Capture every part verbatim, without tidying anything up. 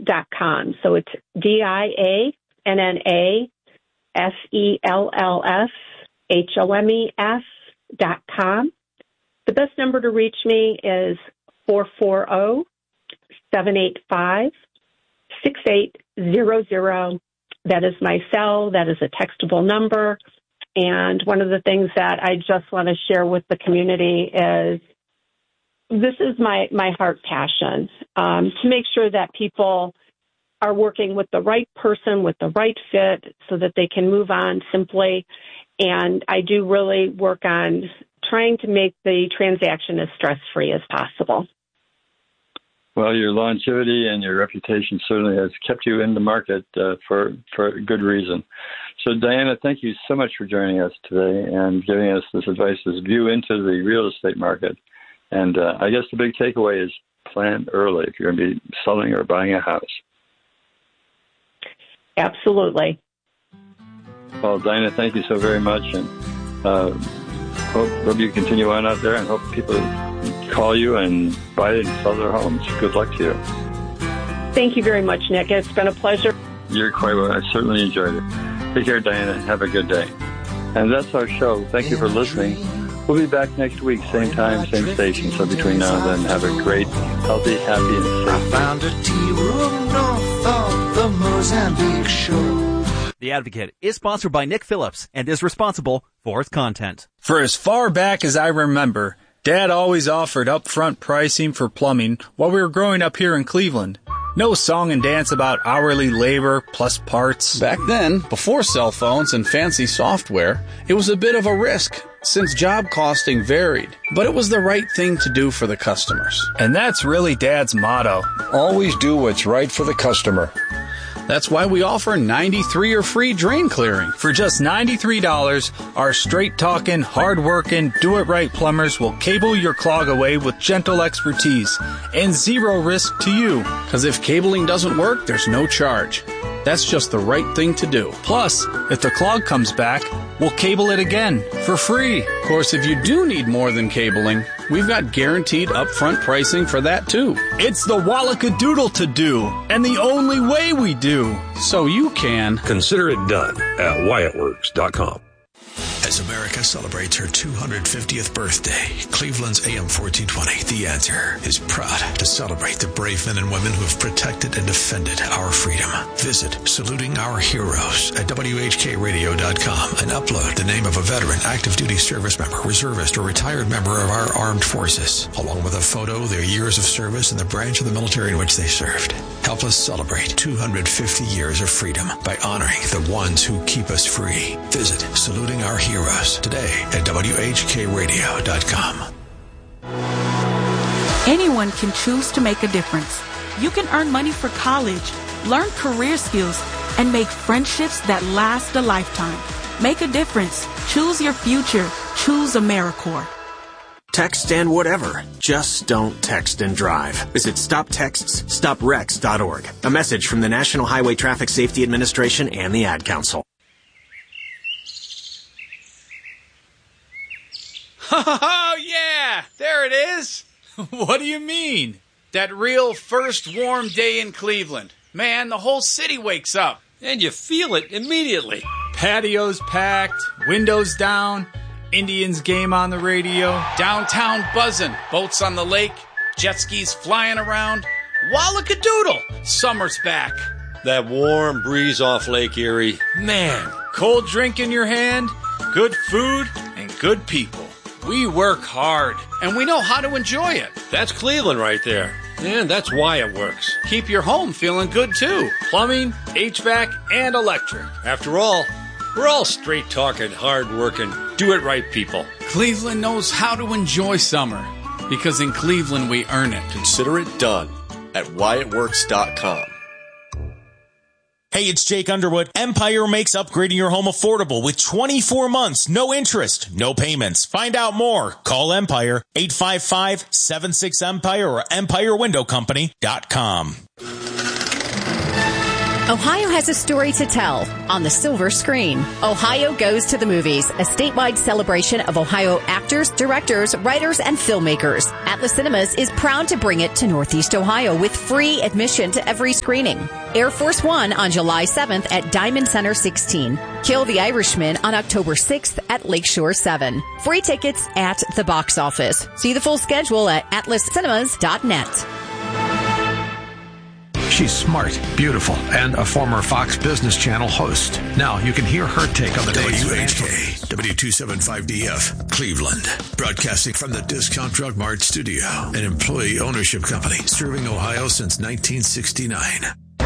dot com. So it's D I A N N A S E L L S H O M E S dot com. The best number to reach me is four four zero, seven eight five, six eight zero zero. That is my cell. That is a textable number. And one of the things that I just want to share with the community is this is my, my heart passion, um, to make sure that people are working with the right person, with the right fit, so that they can move on simply. And I do really work on trying to make the transaction as stress-free as possible. Well, your longevity and your reputation certainly has kept you in the market uh, for, for a good reason. So, Diana, thank you so much for joining us today and giving us this advice, this view into the real estate market. And uh, I guess the big takeaway is plan early if you're going to be selling or buying a house. Absolutely. Well, Diana, thank you so very much. And uh, hope, hope you continue on out there and hope people call you and buy and sell their homes. Good luck to you. Thank you very much, Nick. It's been a pleasure. You're quite well. I certainly enjoyed it. Take care, Diana. Have a good day. And that's our show. Thank you for listening. We'll be back next week, same time, same station. So between now and then, have a great, healthy, happy, and safe I found a tea room north of the Mozambique shore. The Advocate is sponsored by Nick Phillips and is responsible for its content. For as far back as I remember, Dad always offered upfront pricing for plumbing while we were growing up here in Cleveland. No song and dance about hourly labor plus parts. Back then, before cell phones and fancy software, it was a bit of a risk since job costing varied. But it was the right thing to do for the customers. And that's really Dad's motto. Always do what's right for the customer. That's why we offer ninety-three or free drain clearing. For just ninety-three dollars, our straight-talking, hard-working, do-it-right plumbers will cable your clog away with gentle expertise and zero risk to you. Because if cabling doesn't work, there's no charge. That's just the right thing to do. Plus, if the clog comes back, we'll cable it again for free. Of course, if you do need more than cabling, we've got guaranteed upfront pricing for that too. It's the Wallacadoodle to do, and the only way we do. So you can consider it done at Wyatt Works dot com. As America celebrates her two hundred fiftieth birthday, Cleveland's A M fourteen twenty, The Answer, is proud to celebrate the brave men and women who have protected and defended our freedom. Visit Saluting Our Heroes at W H K radio dot com and upload the name of a veteran, active duty service member, reservist, or retired member of our armed forces, along with a photo, their years of service, and the branch of the military in which they served. Help us celebrate two hundred fifty years of freedom by honoring the ones who keep us free. Visit Saluting Our Heroes today at W H K radio dot com. Anyone can choose to make a difference. You can earn money for college, learn career skills, and make friendships that last a lifetime. Make a difference. Choose your future. Choose AmeriCorps. Text and whatever. Just don't text and drive. Visit stop texts stop wrecks dot org. A message from the National Highway Traffic Safety Administration and the Ad Council. Oh, yeah, there it is. What do you mean? That real first warm day in Cleveland. Man, the whole city wakes up. And you feel it immediately. Patios packed, windows down, Indians game on the radio. Downtown buzzing, boats on the lake, jet skis flying around. Wallacadoodle, summer's back. That warm breeze off Lake Erie. Man, cold drink in your hand, good food, and good people. We work hard. And we know how to enjoy it. That's Cleveland right there. And that's why it works. Keep your home feeling good, too. Plumbing, H V A C, and electric. After all, we're all straight-talking, hard-working, do-it-right people. Cleveland knows how to enjoy summer. Because in Cleveland, we earn it. Consider it done at Wyatt Works dot com. Hey, it's Jake Underwood. Empire makes upgrading your home affordable with twenty-four months, no interest, no payments. Find out more. Call Empire, eight five five, seven six, EMPIRE or empire window company dot com. Ohio has a story to tell on the silver screen. Ohio Goes to the Movies, a statewide celebration of Ohio actors, directors, writers, and filmmakers. Atlas Cinemas is proud to bring it to Northeast Ohio with free admission to every screening. Air Force One on July seventh at Diamond Center sixteen. Kill the Irishman on October sixth at Lakeshore seven. Free tickets at the box office. See the full schedule at atlas cinemas dot net. She's smart, beautiful, and a former Fox Business Channel host. Now you can hear her take on the day's W H K, W two seventy-five D F, Cleveland. Broadcasting from the Discount Drug Mart studio, an employee ownership company serving Ohio since nineteen sixty-nine.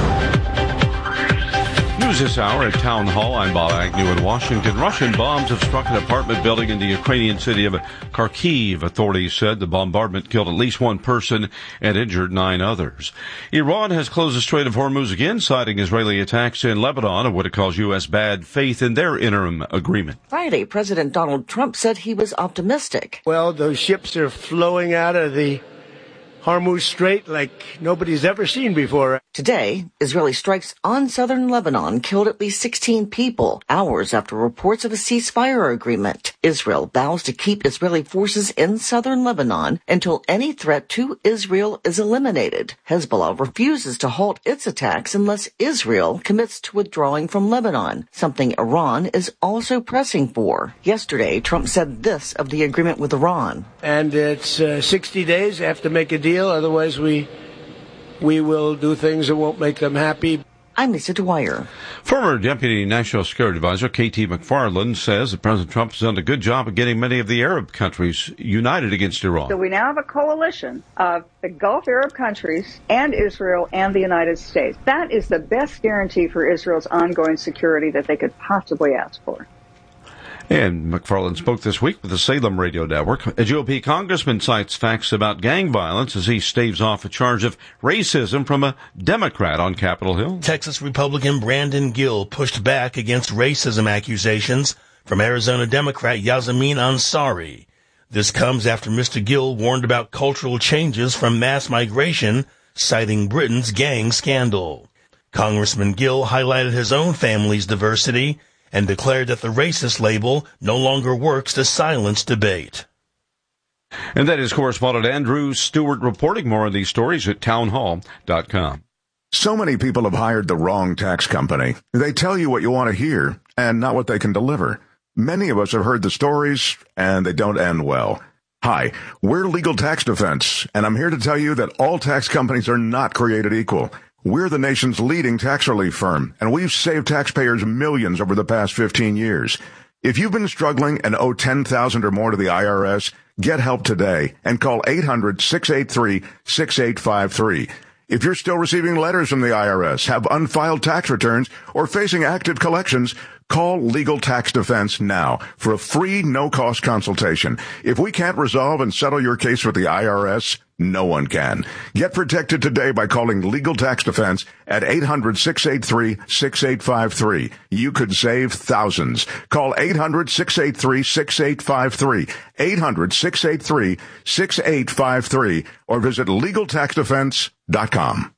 News this hour at Town Hall. I'm Bob Agnew in Washington. Russian bombs have struck an apartment building in the Ukrainian city of Kharkiv. Authorities said the bombardment killed at least one person and injured nine others. Iran has closed the Strait of Hormuz again, citing Israeli attacks in Lebanon of what it calls U S bad faith in their interim agreement. Friday, President Donald Trump said he was optimistic. Well, those ships are flowing out of the Hormuz Strait like nobody's ever seen before. Today, Israeli strikes on southern Lebanon killed at least sixteen people, hours after reports of a ceasefire agreement. Israel vows to keep Israeli forces in southern Lebanon until any threat to Israel is eliminated. Hezbollah refuses to halt its attacks unless Israel commits to withdrawing from Lebanon, something Iran is also pressing for. Yesterday, Trump said this of the agreement with Iran. And it's uh, sixty days. They have to make a deal, otherwise we we will do things that won't make them happy. I'm Lisa Dwyer. Former Deputy National Security Advisor K T McFarland says that President Trump has done a good job of getting many of the Arab countries united against Iran. So we now have a coalition of the Gulf Arab countries and Israel and the United States. That is the best guarantee for Israel's ongoing security that they could possibly ask for. And McFarland spoke this week with the Salem Radio Network. A G O P congressman cites facts about gang violence as he staves off a charge of racism from a Democrat on Capitol Hill. Texas Republican Brandon Gill pushed back against racism accusations from Arizona Democrat Yasamin Ansari. This comes after Mister Gill warned about cultural changes from mass migration, citing Britain's gang scandal. Congressman Gill highlighted his own family's diversity and declared that the racist label no longer works to silence debate. And that is correspondent Andrew Stewart reporting. More on these stories at town hall dot com. So many people have hired the wrong tax company. They tell you what you want to hear and not what they can deliver. Many of us have heard the stories, and they don't end well. Hi, we're Legal Tax Defense, and I'm here to tell you that all tax companies are not created equal. We're the nation's leading tax relief firm, and we've saved taxpayers millions over the past fifteen years. If you've been struggling and owe ten thousand dollars or more to the I R S, get help today and call eight hundred, six eight three, six eight five three. If you're still receiving letters from the I R S, have unfiled tax returns, or facing active collections, call Legal Tax Defense now for a free, no-cost consultation. If we can't resolve and settle your case with the I R S, no one can. Get protected today by calling Legal Tax Defense at eight hundred, six eight three, six eight five three. You could save thousands. Call eight hundred, six eight three, six eight five three, eight hundred, six eight three, six eight five three, or visit legal tax defense dot com.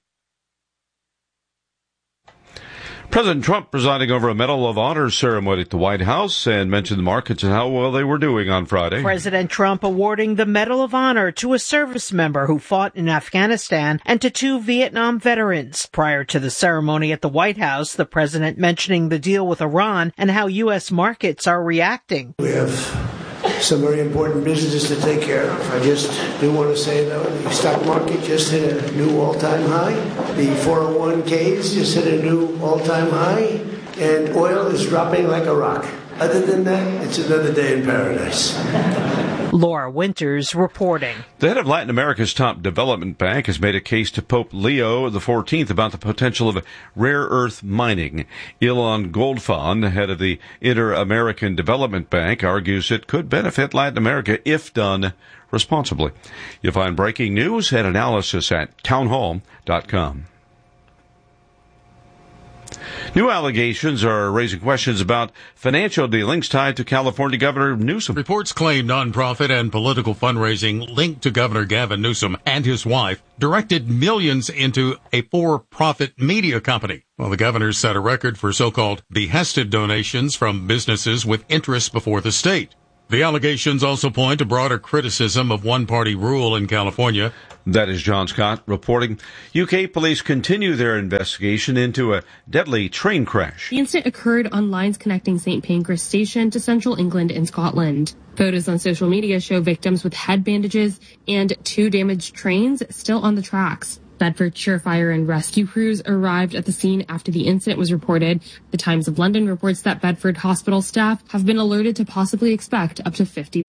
President Trump presiding over a Medal of Honor ceremony at the White House and mentioned the markets and how well they were doing on Friday. President Trump awarding the Medal of Honor to a service member who fought in Afghanistan and to two Vietnam veterans. Prior to the ceremony at the White House, the president mentioning the deal with Iran and how U S markets are reacting. We have some very important businesses to take care of. I just do want to say, though, the stock market just hit a new all-time high. The four oh one k's just hit a new all-time high. And oil is dropping like a rock. Other than that, it's another day in paradise. Laura Winters reporting. The head of Latin America's top development bank has made a case to Pope Leo the fourteenth about the potential of rare earth mining. Ilan Goldfahn, the head of the Inter-American Development Bank, argues it could benefit Latin America if done responsibly. You'll find breaking news and analysis at town hall dot com. New allegations are raising questions about financial dealings tied to California Governor Newsom. Reports claim nonprofit and political fundraising linked to Governor Gavin Newsom and his wife directed millions into a for-profit media company. Well, the governor set a record for so-called behested donations from businesses with interests before the state. The allegations also point to broader criticism of one-party rule in California. That is John Scott reporting. U K police continue their investigation into a deadly train crash. The incident occurred on lines connecting Saint Pancras Station to central England in Scotland. Photos on social media show victims with head bandages and two damaged trains still on the tracks. Bedfordshire fire and rescue crews arrived at the scene after the incident was reported. The Times of London reports that Bedford hospital staff have been alerted to possibly expect up to fifty.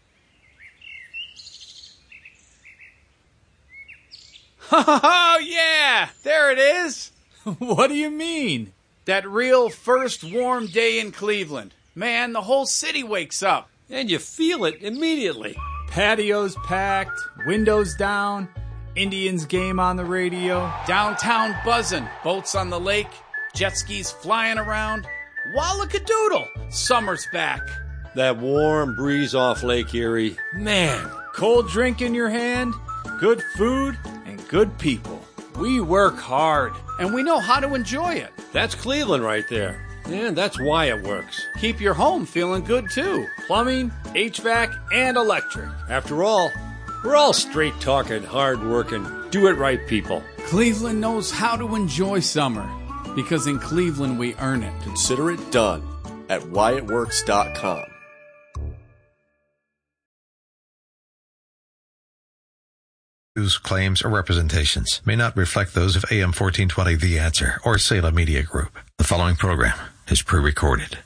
Oh, yeah, there it is. What do you mean? That real first warm day in Cleveland. Man, the whole city wakes up. And you feel it immediately. Patios packed, windows down, Indians game on the radio. Downtown buzzing, boats on the lake, jet skis flying around. Wallakadoodle, summer's back. That warm breeze off Lake Erie. Man, cold drink in your hand, good food, and good people. We work hard, and we know how to enjoy it. That's Cleveland right there. And that's why it works. Keep your home feeling good, too. Plumbing, H V A C, and electric. After all, we're all straight-talking, hard-working, do-it-right people. Cleveland knows how to enjoy summer, because in Cleveland we earn it. Consider it done at why it works dot com. News, claims, or representations may not reflect those of A M fourteen twenty The Answer or Salem Media Group. The following program is pre-recorded.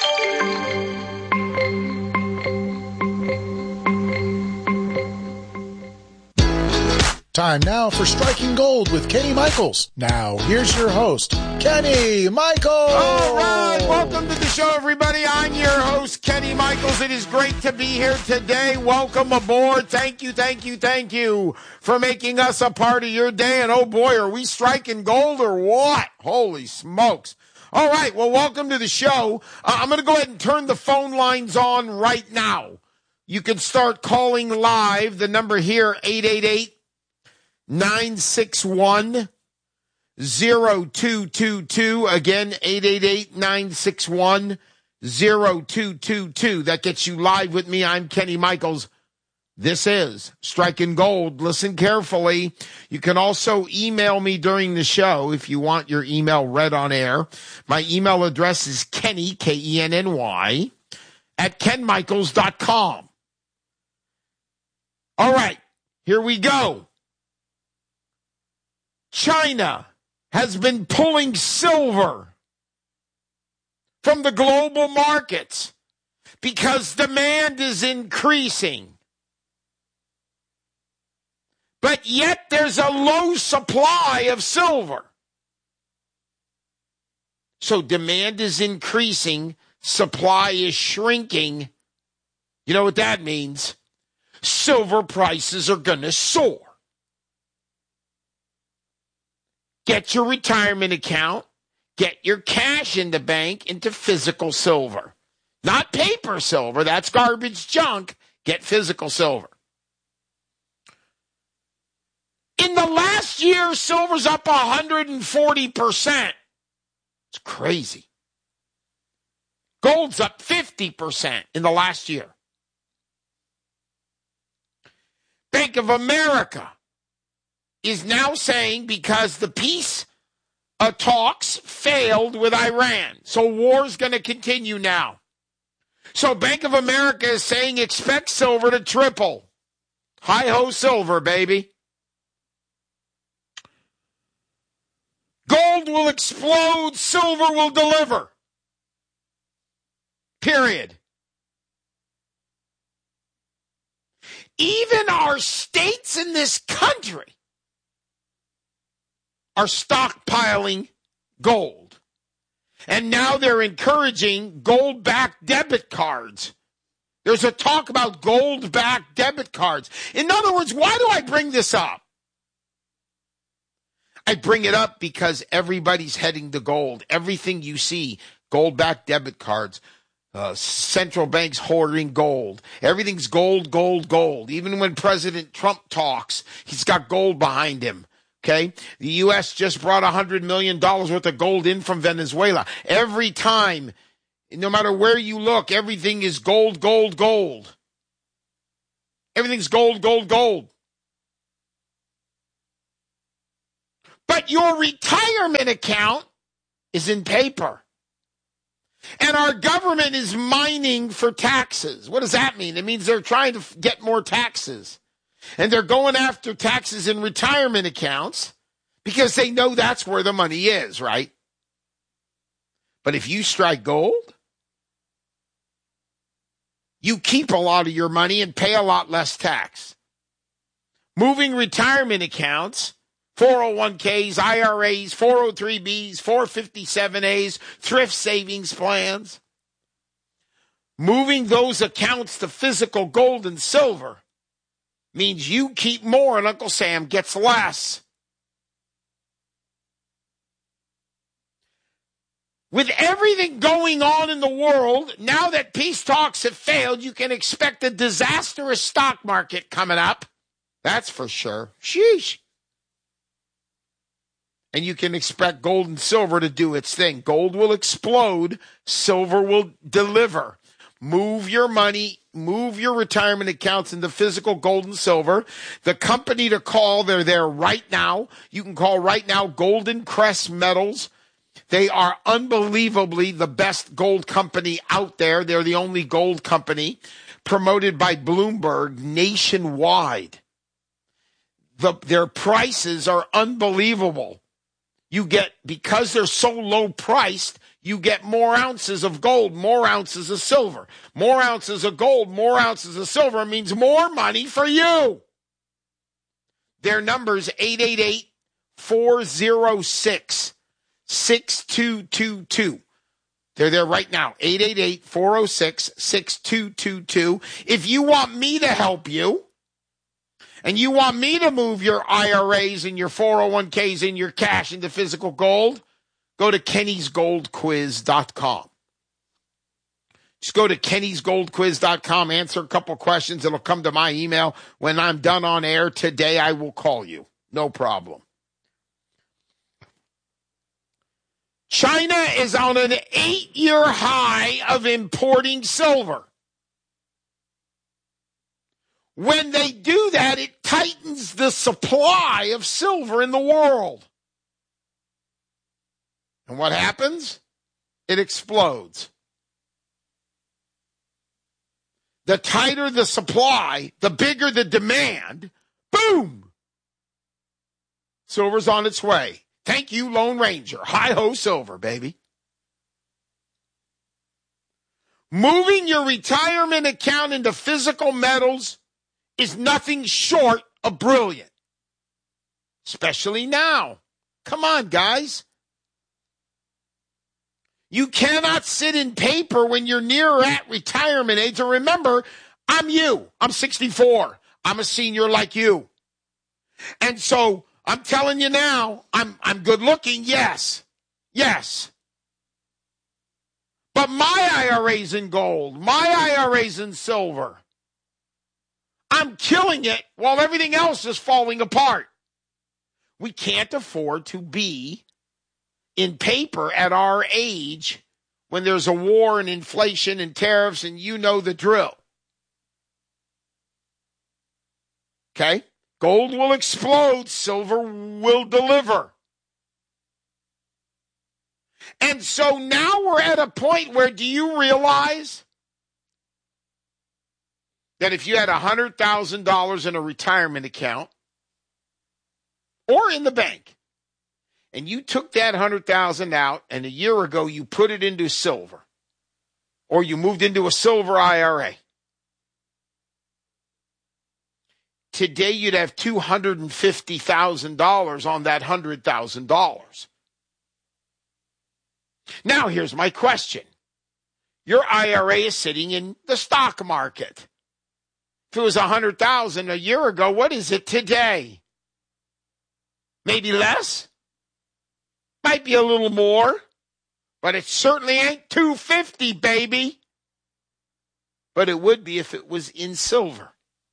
Time now for Striking Gold with Kenny Michaels. Now, here's your host, Kenny Michaels. All right, welcome to the show, everybody. I'm your host, Kenny Michaels. It is great to be here today. Welcome aboard. Thank you, thank you, thank you for making us a part of your day. And oh boy, are we striking gold or what? Holy smokes. All right, well, welcome to the show. Uh, I'm going to go ahead and turn the phone lines on right now. You can start calling live. The number here, eight eight eight, nine six one, zero two two two. Again, eight eight eight, nine six one, zero two two two. That gets you live with me. I'm Kenny Michaels. This is Striking Gold. Listen carefully. You can also email me during the show if you want your email read on air. My email address is Kenny, K E N N Y, at ken michaels dot com. All right, here we go. China has been pulling silver from the global markets because demand is increasing. But yet there's a low supply of silver. So demand is increasing, supply is shrinking. You know what that means? Silver prices are going to soar. Get your retirement account, get your cash in the bank into physical silver. Not paper silver, that's garbage junk. Get physical silver. In the last year, silver's up one hundred forty percent. It's crazy. Gold's up fifty percent in the last year. Bank of America is now saying because the peace uh, talks failed with Iran, so war's going to continue now. So Bank of America is saying expect silver to triple. Hi-ho silver, baby. Gold will explode, silver will deliver. Period. Even our states in this country are stockpiling gold. And now they're encouraging gold-backed debit cards. There's a talk about gold-backed debit cards. In other words, why do I bring this up? I bring it up because everybody's heading to gold. Everything you see, gold-backed debit cards, uh, central banks hoarding gold. Everything's gold, gold, gold. Even when President Trump talks, he's got gold behind him. Okay? The U S just brought one hundred million dollars worth of gold in from Venezuela. Every time, no matter where you look, everything is gold, gold, gold. Everything's gold, gold, gold. But your retirement account is in paper. And our government is mining for taxes. What does that mean? It means they're trying to get more taxes. And they're going after taxes in retirement accounts because they know that's where the money is, right? But if you strike gold, you keep a lot of your money and pay a lot less tax. Moving retirement accounts, four oh one k's, I R As, four oh three B's, four fifty-seven A's, thrift savings plans. Moving those accounts to physical gold and silver means you keep more and Uncle Sam gets less. With everything going on in the world, now that peace talks have failed, you can expect a disastrous stock market coming up. That's for sure. Sheesh. And you can expect gold and silver to do its thing. Gold will explode. Silver will deliver. Move your money, move your retirement accounts into physical gold and silver. The company to call, they're there right now. You can call right now Golden Crest Metals. They are unbelievably the best gold company out there. They're the only gold company promoted by Bloomberg nationwide. The, their prices are unbelievable. You get, because they're so low priced, you get more ounces of gold, more ounces of silver. More ounces of gold, more ounces of silver means more money for you. Their number's eight eight eight, four oh six, six two two two. They're there right now, eight eight eight, four oh six, six two two two. If you want me to help you, and you want me to move your I R As and your four oh one k's and your cash into physical gold, go to kennys gold quiz dot com. Just go to kennys gold quiz dot com, answer a couple questions. It'll come to my email. When I'm done on air today, I will call you. No problem. China is on an eight-year high of importing silver. When they do that, it tightens the supply of silver in the world. And what happens? It explodes. The tighter the supply, the bigger the demand. Boom! Silver's on its way. Thank you, Lone Ranger. Hi-ho, silver, baby. Moving your retirement account into physical metals is nothing short of brilliant. Especially now. Come on, guys. You cannot sit in paper when you're near or at retirement age. And remember, I'm you. I'm sixty-four. I'm a senior like you. And so I'm telling you now, I'm I'm good looking, yes. Yes. But my I R A's in gold. My I R A's in silver. I'm killing it while everything else is falling apart. We can't afford to be in paper at our age when there's a war and inflation and tariffs and you know the drill. Okay? Gold will explode, silver will deliver. And so now we're at a point where, do you realize that if you had one hundred thousand dollars in a retirement account or in the bank, and you took that one hundred thousand dollars out and a year ago you put it into silver, or you moved into a silver I R A, today you'd have two hundred fifty thousand dollars on that one hundred thousand dollars. Now here's my question. Your I R A is sitting in the stock market. If it was one hundred thousand dollars a year ago, what is it today? Maybe less? Might be a little more, but it certainly ain't two hundred fifty dollars, baby. But it would be if it was in silver.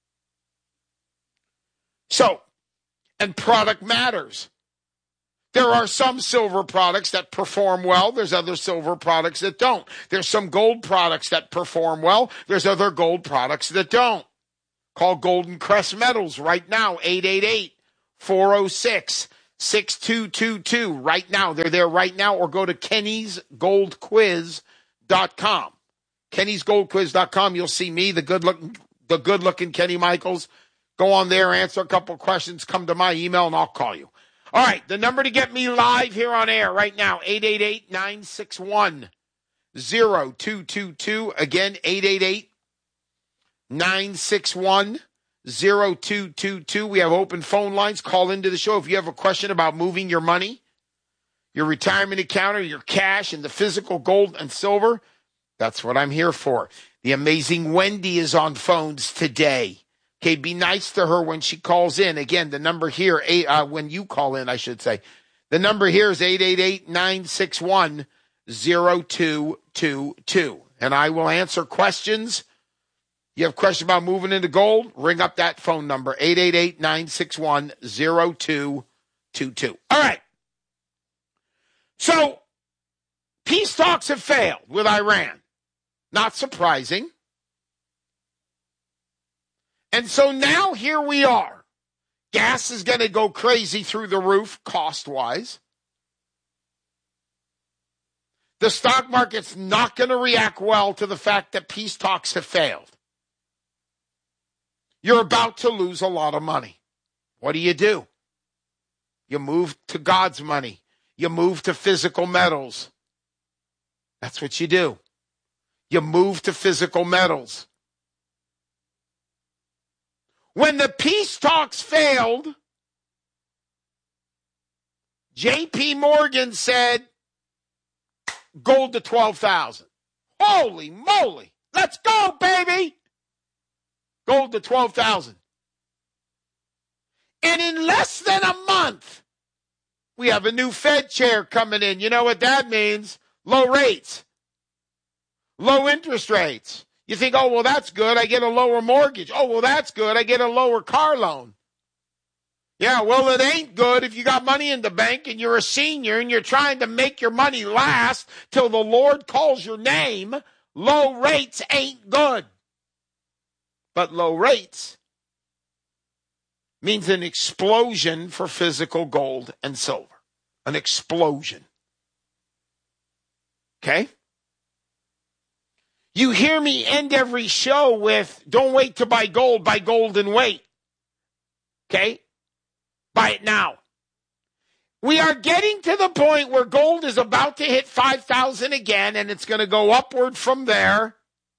So, and product matters. There are some silver products that perform well. There's other silver products that don't. There's some gold products that perform well. There's other gold products that don't. Call Golden Crest Metals right now, eight eight eight, four oh six, six two two two. Right now. They're there right now. Or go to Kennys Gold Quiz dot com. Kennys Gold Quiz dot com. You'll see me, the good-looking, the good-looking Kenny Michaels. Go on there, answer a couple of questions, come to my email, and I'll call you. All right, the number to get me live here on air right now, eight eight eight, nine six one, zero two two two. Again, eight eight eight, nine six one, zero two two two. We have open phone lines. Call into the show if you have a question about moving your money, your retirement account, or your cash and the physical gold and silver. That's what I'm here for. The amazing Wendy is on phones today. Okay, be nice to her when she calls in. Again, the number here, uh, when you call in, I should say. The number here is eight eight eight, nine six one, zero two two two. And I will answer questions. You have questions about moving into gold? Ring up that phone number, eight eight eight, nine six one, zero two two two. All right. So, peace talks have failed with Iran. Not surprising. And so now here we are. Gas is going to go crazy through the roof cost-wise. The stock market's not going to react well to the fact that peace talks have failed. You're about to lose a lot of money. What do you do? You move to God's money. You move to physical metals. That's what you do. You move to physical metals. When the peace talks failed, J P Morgan said, gold to twelve thousand. Holy moly. Let's go, baby. Gold to twelve thousand. And in less than a month, we have a new Fed chair coming in. You know what that means? Low rates. Low interest rates. You think, oh, well, that's good. I get a lower mortgage. Oh, well, that's good. I get a lower car loan. Yeah, well, it ain't good if you got money in the bank and you're a senior and you're trying to make your money last till the Lord calls your name. Low rates ain't good. But low rates means an explosion for physical gold and silver. An explosion. Okay? You hear me end every show with, don't wait to buy gold, buy gold and wait. Okay? Buy it now. We are getting to the point where gold is about to hit five thousand again, and it's going to go upward from there.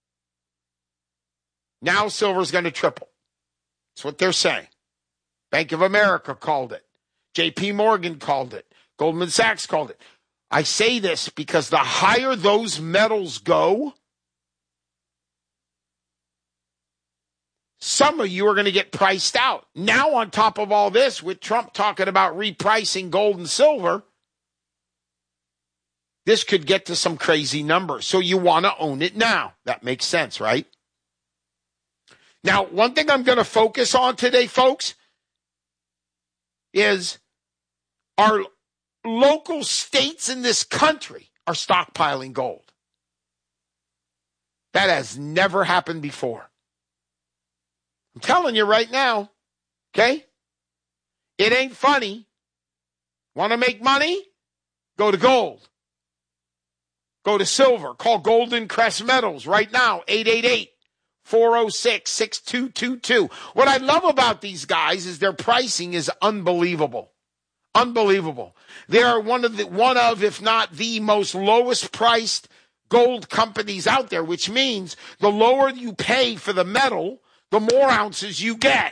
Now silver's going to triple. That's what they're saying. Bank of America called it. J P Morgan called it. Goldman Sachs called it. I say this because the higher those metals go, some of you are going to get priced out. Now, on top of all this, with Trump talking about repricing gold and silver, this could get to some crazy numbers. So you want to own it now. That makes sense, right? Now, one thing I'm going to focus on today, folks, is our local states in this country are stockpiling gold. That has never happened before. I'm telling you right now, okay? It ain't funny. Want to make money? Go to gold. Go to silver. Call Golden Crest Metals right now, eight eight eight, four oh six, six two two two. What I love about these guys is their pricing is unbelievable. Unbelievable. They are one of the one of, if not the most lowest priced gold companies out there, which means the lower you pay for the metal, the more ounces you get.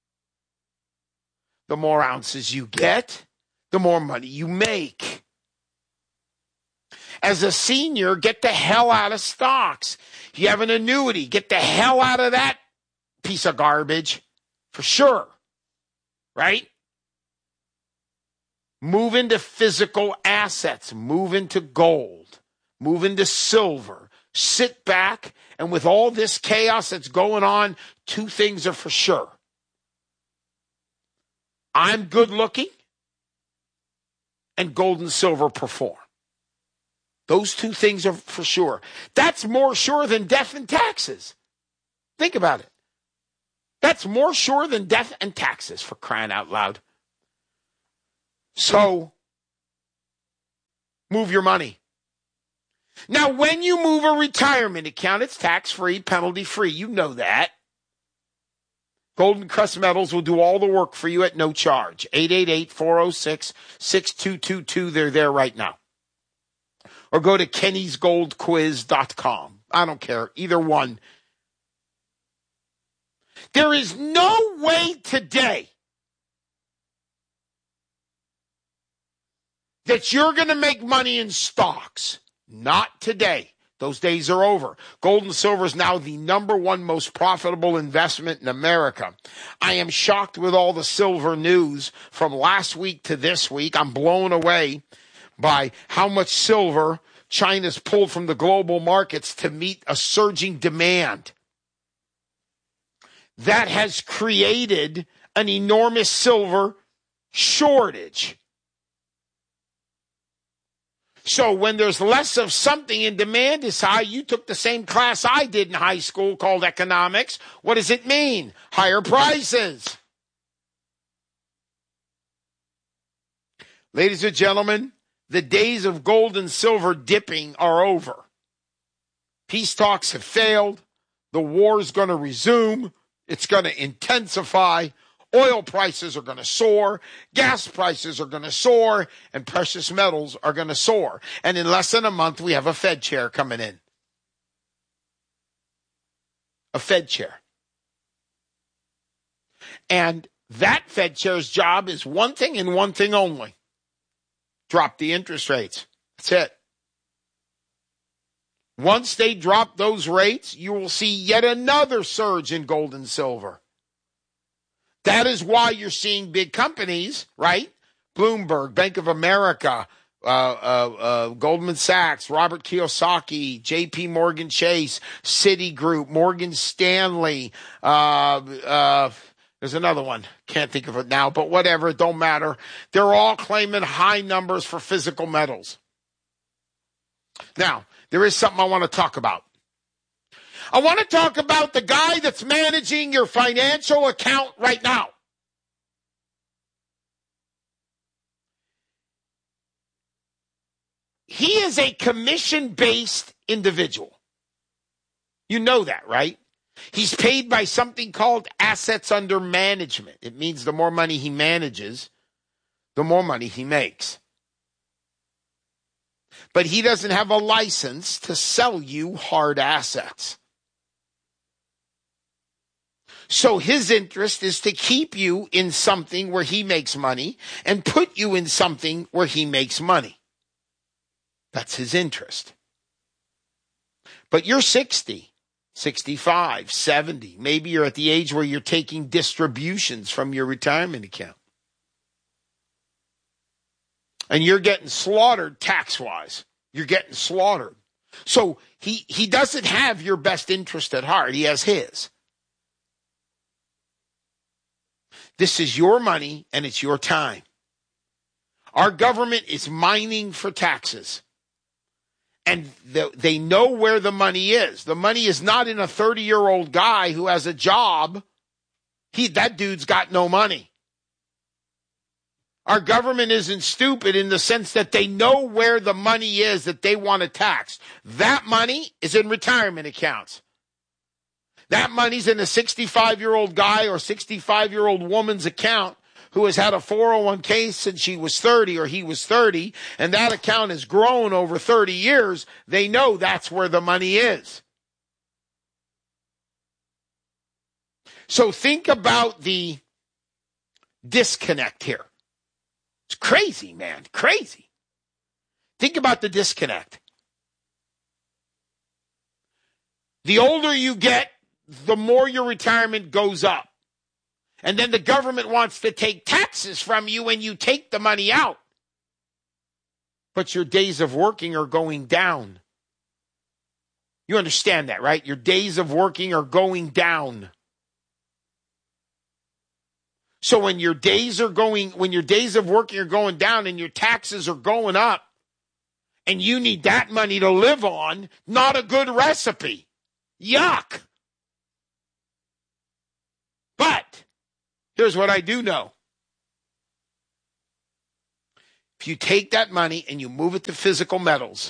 The more ounces you get, the more money you make. As a senior, get the hell out of stocks. If you have an annuity, get the hell out of that piece of garbage. For sure. Right? Move into physical assets. Move into gold. Move into silver. Sit back, and with all this chaos that's going on, two things are for sure. I'm good looking, and gold and silver perform. Those two things are for sure. That's more sure than death and taxes. Think about it. That's more sure than death and taxes, for crying out loud. So, move your money. Now, when you move a retirement account, it's tax-free, penalty-free. You know that. Golden Crest Metals will do all the work for you at no charge. eight eight eight, four oh six, six two two two. They're there right now. Or go to kennys gold quiz dot com. I don't care. Either one. There is no way today that you're going to make money in stocks. Not today. Those days are over. Gold and silver is now the number one most profitable investment in America. I am shocked with all the silver news from last week to this week. I'm blown away by how much silver China's pulled from the global markets to meet a surging demand. That has created an enormous silver shortage. So when there's less of something in demand is high, you took the same class I did in high school called economics. What does it mean? Higher prices. Ladies and gentlemen, the days of gold and silver dipping are over. Peace talks have failed. The war is going to resume. It's going to intensify. Oil prices are going to soar, gas prices are going to soar, and precious metals are going to soar. And in less than a month, we have a Fed chair coming in. A Fed chair. And that Fed chair's job is one thing and one thing only. Drop the interest rates. That's it. Once they drop those rates, you will see yet another surge in gold and silver. That is why you're seeing big companies, right? Bloomberg, Bank of America, uh, uh, uh, Goldman Sachs, Robert Kiyosaki, J P Morgan Chase, Citigroup, Morgan Stanley. Uh, uh, there's another one. Can't think of it now, but whatever. It don't matter. They're all claiming high numbers for physical metals. Now, there is something I want to talk about. I want to talk about the guy that's managing your financial account right now. He is a commission-based individual. You know that, right? He's paid by something called assets under management. It means the more money he manages, the more money he makes. But he doesn't have a license to sell you hard assets. So his interest is to keep you in something where he makes money and put you in something where he makes money. That's his interest. But you're sixty, sixty-five, seventy. Maybe you're at the age where you're taking distributions from your retirement account. And you're getting slaughtered tax-wise. You're getting slaughtered. So he, he doesn't have your best interest at heart. He has his. This is your money, and it's your time. Our government is mining for taxes. And the, they know where the money is. The money is not in a thirty-year-old guy who has a job. He, that dude's got no money. Our government isn't stupid in the sense that they know where the money is that they want to tax. That money is in retirement accounts. That money's in a sixty-five-year-old guy or sixty-five-year-old woman's account who has had a four oh one k since she was thirty or he was thirty, and that account has grown over thirty years. They know that's where the money is. So think about the disconnect here. It's crazy, man. Crazy. Think about the disconnect. The older you get, the more your retirement goes up. And then the government wants to take taxes from you when you take the money out. but your days of working are going down. You understand that, right? Your days of working are going down. So when your days are going, when your days of working are going down and your taxes are going up, and you need that money to live on, not a good recipe. Yuck. But here's what I do know. If you take that money and you move it to physical metals,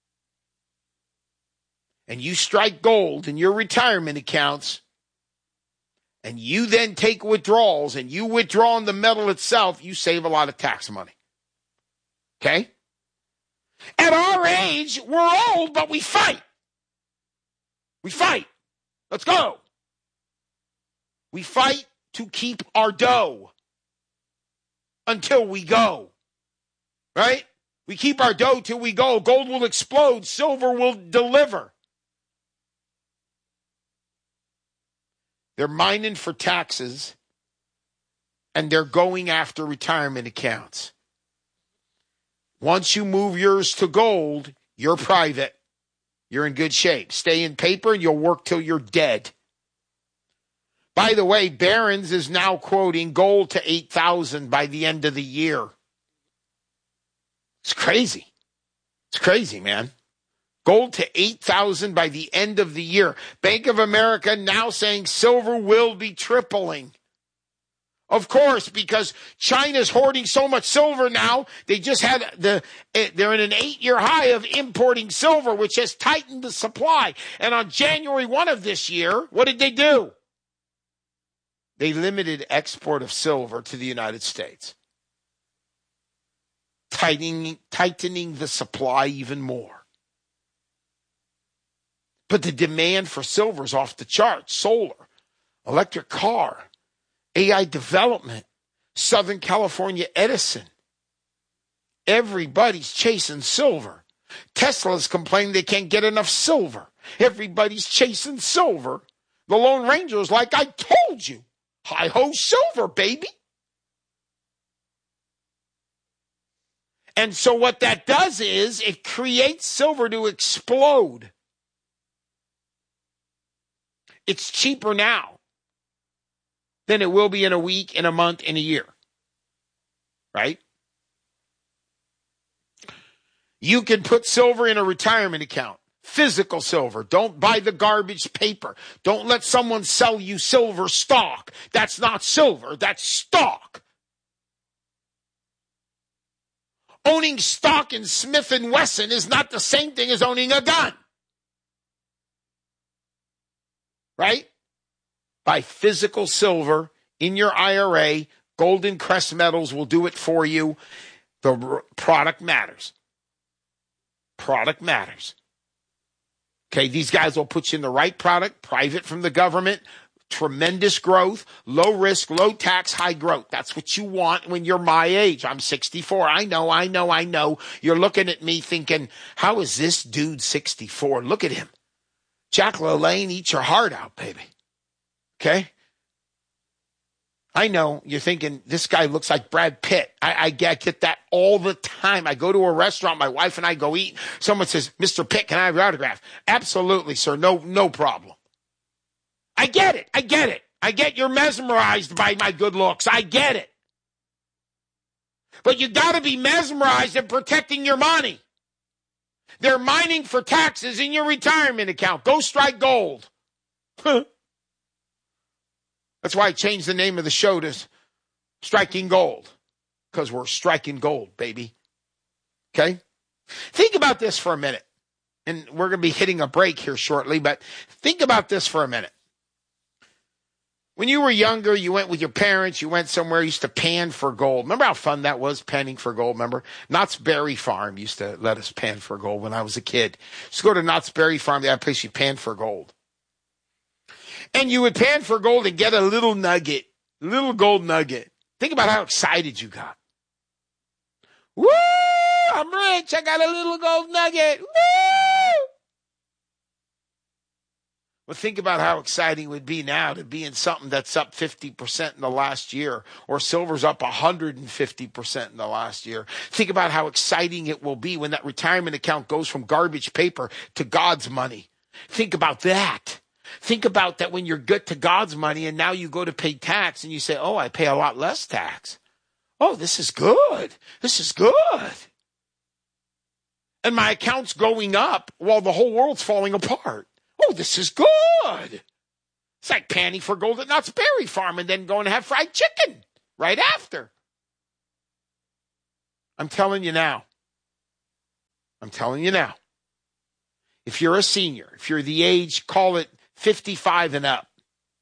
and you strike gold in your retirement accounts, and you then take withdrawals and you withdraw on the metal itself, you save a lot of tax money. Okay? At our age, we're old, but we fight. We fight. Let's go. We fight to keep our dough until we go. Right? We keep our dough till we go. Gold will explode. Silver will deliver. They're mining for taxes, and they're going after retirement accounts. Once you move yours to gold, you're private. You're in good shape. Stay in paper, and you'll work till you're dead. By the way, Barron's is now quoting gold to eight thousand by the end of the year. It's crazy. It's crazy, man. Gold to eight thousand by the end of the year. Bank of America now saying silver will be tripling. Of course, because China's hoarding so much silver now, they just had the, they're in an eight-year high of importing silver, which has tightened the supply. And on January first of this year, what did they do? They limited export of silver to the United States, tightening, tightening the supply even more. But the demand for silver is off the charts. Solar, electric car, A I development, Southern California Edison. Everybody's chasing silver. Tesla's complaining they can't get enough silver. Everybody's chasing silver. The Lone Ranger's like, I told you. Hi-ho silver, baby. And so what that does is it creates silver to explode. It's cheaper now than it will be in a week, in a month, in a year. Right? You can put silver in a retirement account. Physical silver. Don't buy the garbage paper. Don't let someone sell you silver stock. That's not silver. That's stock. Owning stock in Smith and Wesson is not the same thing as owning a gun. Right? Buy physical silver in your I R A. Golden Crest Metals will do it for you. The r- product matters. Product matters. Okay, these guys will put you in the right product, private from the government, tremendous growth, low risk, low tax, high growth. That's what you want when you're my age. I'm sixty-four. I know, I know, I know. You're looking at me thinking, how is this dude sixty-four? Look at him. Jack LaLanne, eat your heart out, baby. Okay? I know you're thinking, this guy looks like Brad Pitt. I, I, get, I get that all the time. I go to a restaurant, my wife and I go eat. Someone says, Mister Pitt, can I have your autograph? Absolutely, sir. No, no problem. I get it. I get it. I get you're mesmerized by my good looks. I get it. But you got to be mesmerized in protecting your money. They're mining for taxes in your retirement account. Go strike gold. That's why I changed the name of the show to Striking Gold. Because we're striking gold, baby. Okay? Think about this for a minute. And we're going to be hitting a break here shortly, but think about this for a minute. When you were younger, you went with your parents, you went somewhere, used to pan for gold. Remember how fun that was, panning for gold? Remember? Knott's Berry Farm used to let us pan for gold when I was a kid. Just go to Knott's Berry Farm, that place you pan for gold. And you would pan for gold and get a little nugget, a little gold nugget. Think about how excited you got. Woo! I'm rich. I got a little gold nugget. Woo! Well, think about how exciting it would be now to be in something that's up fifty percent in the last year, or silver's up one hundred fifty percent in the last year. Think about how exciting it will be when that retirement account goes from garbage paper to God's money. Think about that. Think about that when you're good to God's money and now you go to pay tax and you say, oh, I pay a lot less tax. Oh, this is good. This is good. And my account's going up while the whole world's falling apart. Oh, this is good. It's like panning for gold at Knott's Berry Farm and then going to have fried chicken right after. I'm telling you now. I'm telling you now. If you're a senior, if you're the age, call it fifty-five and up,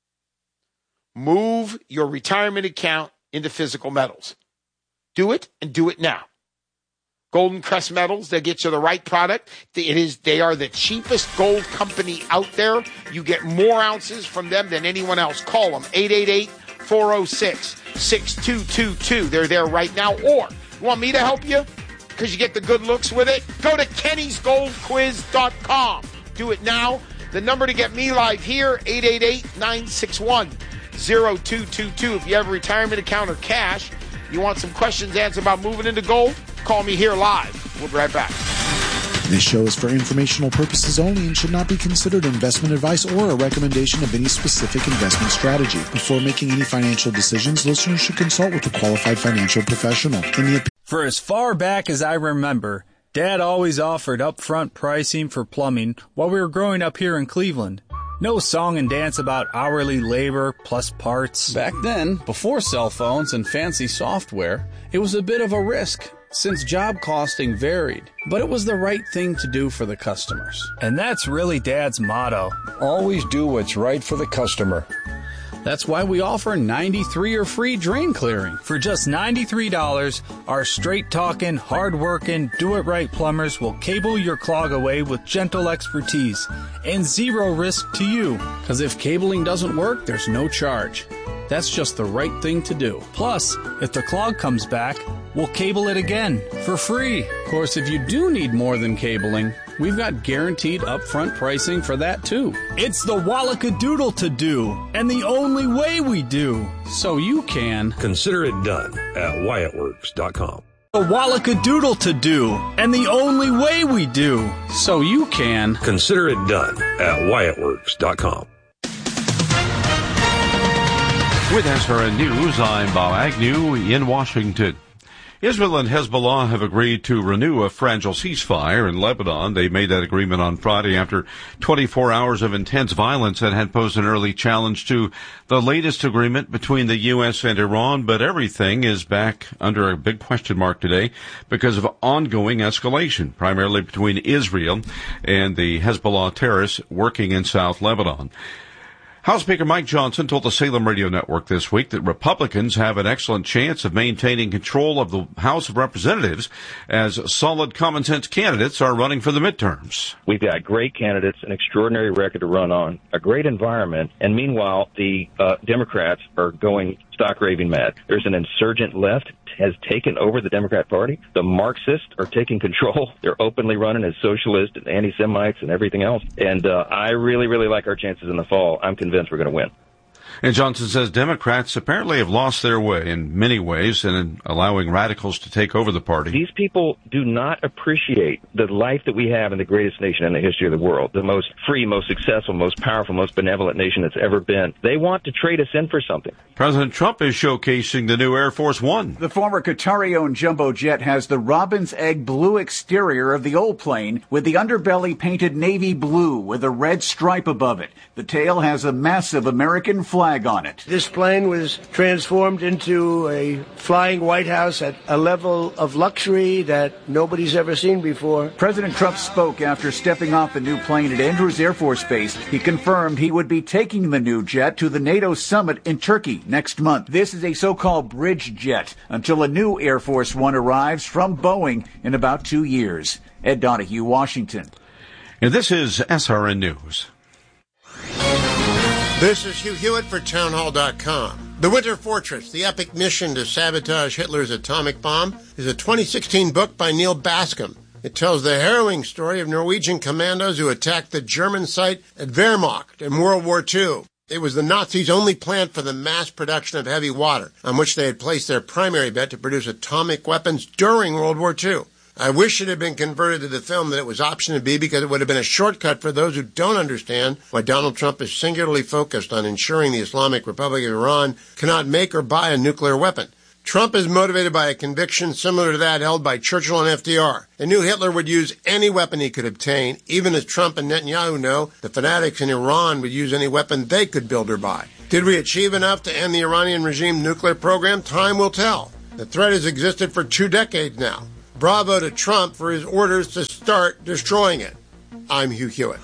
move your retirement account into physical metals. Do it and do it now. Golden Crest Metals, they get you the right product. It is, they are the cheapest gold company out there. You get more ounces from them than anyone else. Call them, eight eight eight, four oh six, six two two two. They're there right now. Or, you want me to help you? Because you get the good looks with it? Go to Kennys Gold Quiz dot com. Do it now. The number to get me live here, eight eight eight, nine six one, zero two two two. If you have a retirement account or cash, you want some questions answered about moving into gold, call me here live. We'll be right back. This show is for informational purposes only and should not be considered investment advice or a recommendation of any specific investment strategy. Before making any financial decisions, listeners should consult with a qualified financial professional. In the op- For as far back as I remember, Dad always offered upfront pricing for plumbing while we were growing up here in Cleveland. No song and dance about hourly labor plus parts. Back then, before cell phones and fancy software, it was a bit of a risk since job costing varied, but it was the right thing to do for the customers. And that's really Dad's motto. Always do what's right for the customer. That's why we offer ninety-three or free drain clearing. For just ninety-three dollars, our straight-talking, hard-working, do-it-right plumbers will cable your clog away with gentle expertise and zero risk to you. Because if cabling doesn't work, there's no charge. That's just the right thing to do. Plus, if the clog comes back, we'll cable it again for free. Of course, if you do need more than cabling, we've got guaranteed upfront pricing for that too. It's the Wallacadoodle to do, and the only way we do. So you can consider it done at Wyatt Works dot com. The Wallacadoodle to do, and the only way we do. So you can consider it done at Wyatt Works dot com. With S R N News, I'm Bob Agnew in Washington. Israel and Hezbollah have agreed to renew a fragile ceasefire in Lebanon. They made that agreement on Friday after twenty-four hours of intense violence that had posed an early challenge to the latest agreement between the U S and Iran. But everything is back under a big question mark today because of ongoing escalation, primarily between Israel and the Hezbollah terrorists working in South Lebanon. House Speaker Mike Johnson told the Salem Radio Network this week that Republicans have an excellent chance of maintaining control of the House of Representatives as solid common sense candidates are running for the midterms. We've got great candidates, an extraordinary record to run on, a great environment, and meanwhile, the uh, Democrats are going stock raving mad. There's an insurgent left has taken over the Democrat Party. The Marxists are taking control. They're openly running as socialists and anti-Semites and everything else. And uh, I really, really like our chances in the fall. I'm convinced we're going to win. And Johnson says Democrats apparently have lost their way in many ways in allowing radicals to take over the party. These people do not appreciate the life that we have in the greatest nation in the history of the world, the most free, most successful, most powerful, most benevolent nation that's ever been. They want to trade us in for something. President Trump is showcasing the new Air Force One. The former Qatari-owned jumbo jet has the robin's egg blue exterior of the old plane with the underbelly painted navy blue with a red stripe above it. The tail has a massive American flag on it. This plane was transformed into a flying White House at a level of luxury that nobody's ever seen before. President Trump spoke after stepping off the new plane at Andrews Air Force Base. He confirmed he would be taking the new jet to the NATO summit in Turkey next month. This is a so-called bridge jet until a new Air Force One arrives from Boeing in about two years. Ed Donahue, Washington. And this is S R N News. This is Hugh Hewitt for Town Hall dot com. The Winter Fortress, the epic mission to sabotage Hitler's atomic bomb, is a twenty sixteen book by Neil Bascom. It tells the harrowing story of Norwegian commandos who attacked the German site at Wehrmacht in World War Two. It was the Nazis' only plan for the mass production of heavy water, on which they had placed their primary bet to produce atomic weapons during World War Two. I wish it had been converted to the film that it was option B, because it would have been a shortcut for those who don't understand why Donald Trump is singularly focused on ensuring the Islamic Republic of Iran cannot make or buy a nuclear weapon. Trump is motivated by a conviction similar to that held by Churchill and F D R. They knew Hitler would use any weapon he could obtain, even as Trump and Netanyahu know the fanatics in Iran would use any weapon they could build or buy. Did we achieve enough to end the Iranian regime nuclear program? Time will tell. The threat has existed for two decades now. Bravo to Trump for his orders to start destroying it. I'm Hugh Hewitt.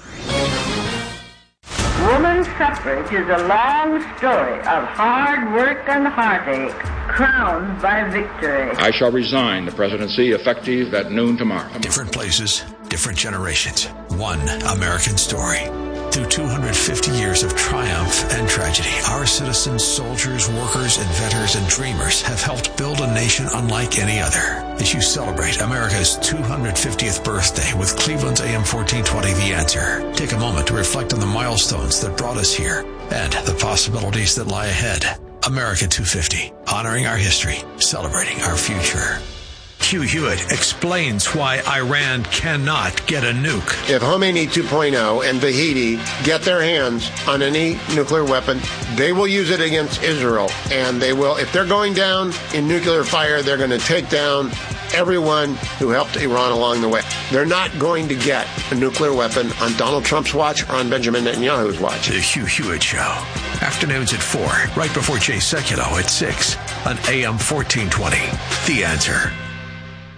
Woman's suffrage is a long story of hard work and heartache, crowned by victory. I shall resign the presidency effective at noon tomorrow. Different places, different generations, one American story. Through two hundred fifty years of triumph and tragedy, our citizens, soldiers, workers, inventors, and dreamers have helped build a nation unlike any other. As you celebrate America's two hundred fiftieth birthday with Cleveland's A M fourteen twenty, The Answer, take a moment to reflect on the milestones that brought us here and the possibilities that lie ahead. America two fifty, honoring our history, celebrating our future. Hugh Hewitt explains why Iran cannot get a nuke. If Khomeini two point oh and Vahidi get their hands on any nuclear weapon, they will use it against Israel. And they will, if they're going down in nuclear fire, they're going to take down everyone who helped Iran along the way. They're not going to get a nuclear weapon on Donald Trump's watch or on Benjamin Netanyahu's watch. The Hugh Hewitt Show. Afternoons at four, right before Jay Sekulow at six on A M fourteen twenty. The Answer.